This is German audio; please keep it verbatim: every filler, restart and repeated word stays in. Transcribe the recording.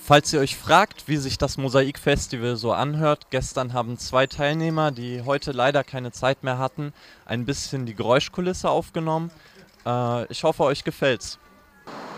Falls ihr euch fragt, wie sich das Mosaikfestival so anhört, gestern haben zwei Teilnehmer, die heute leider keine Zeit mehr hatten, ein bisschen die Geräuschkulisse aufgenommen. Äh, ich hoffe, euch gefällt's.